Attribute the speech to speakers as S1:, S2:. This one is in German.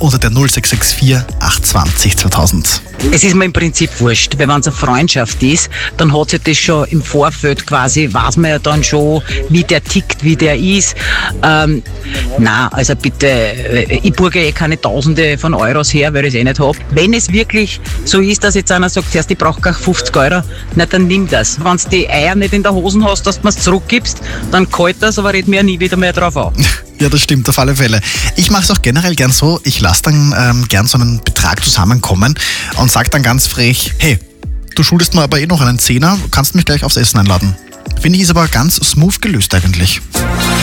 S1: unter der 0664 820 2000.
S2: Es ist mir im Prinzip wurscht, weil wenn es eine Freundschaft ist, dann hat sich das schon im Vorfeld quasi, weiß man ja dann schon, wie der tickt, wie der ist. Na, also bitte, ich burge keine Tausende von Euros her, weil ich es nicht habe. Wenn es wirklich so ist, dass jetzt einer sagt, erst ich brauche gar 50 Euro, na dann nimm das. Wenn du die Eier nicht in der Hosen hast, dass du es zurückgibst, dann kalt das, aber red mir nie wieder mehr drauf an.
S1: Ja, das stimmt, auf alle Fälle. Ich mache es auch generell gern so, ich lasse dann gern so einen Betrag zusammenkommen und sage dann ganz frech, hey, du schuldest mir aber noch einen Zehner, kannst mich gleich aufs Essen einladen. Finde ich, ist aber ganz smooth gelöst eigentlich.